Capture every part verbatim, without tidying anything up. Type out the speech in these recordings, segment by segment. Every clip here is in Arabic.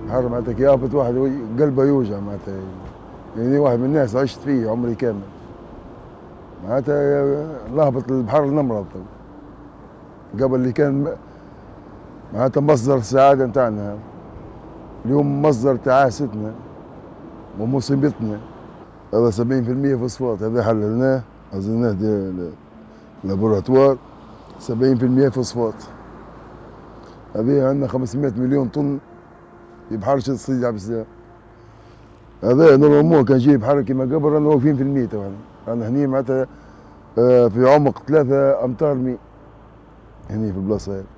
بحر معناتها كي يهبط واحد قلبه يوجع معناتها. يعني واحد من الناس عشت فيه عمري كامل معناتها نهبط البحر نمرض. قبل اللي كان معناتها مصدر السعادة نتاعنا، اليوم مصدر تعاستنا ومصيبتنا. هذا سبعين في المية فوسفات، هذا حللناه عزلناه لابوراتوار. سبعين في المية فوسفات، هذه عندنا خمسمائة مليون طن في بحر سيدي عبد السلام. هذا نورمالمون كان جاي بحر كيما قبل رانا واقفين في المية تو. رانا هني معناتها في عمق ثلاثة أمتار مي هني في البلاصة هذه.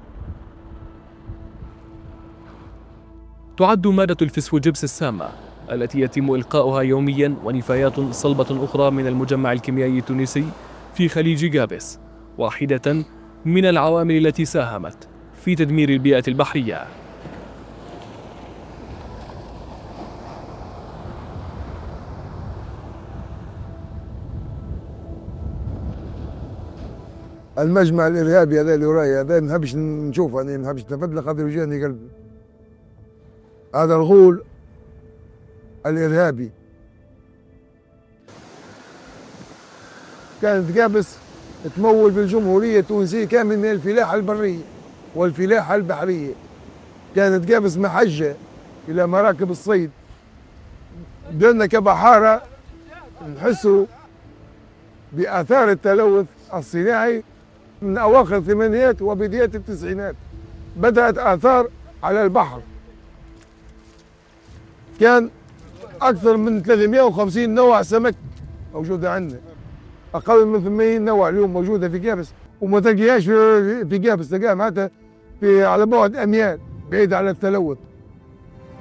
تعد مادة الفسفوجبس السامة التي يتم إلقاؤها يوميا ونفايات صلبة أخرى من المجمع الكيميائي التونسي في خليج جابس واحدة من العوامل التي ساهمت في تدمير البيئة البحرية. المجمع الارهابي هذا اللي وراي هذا ما نحبش نشوفه، انا ما نحبش نتفدلق، خاطر يوجعني قلبي. هذا الغول الارهابي. كانت قابس تمول في الجمهوريه التونسيه كامل من الفلاحه البريه والفلاحه البحريه. كانت قابس محجه الى مراكب الصيد. بدنا كبحاره نحسوا باثار التلوث الصناعي من اواخر الثمانينات وبدايه التسعينات. بدات اثار على البحر. كان اكثر من ثلاثمائة وخمسين نوع سمك موجوده عندنا، اقل من ثمانين نوع اليوم موجوده في قابس، وما تلقيهاش في قابس، تلقاها معناتها في على بعد اميال بعيد على التلوث.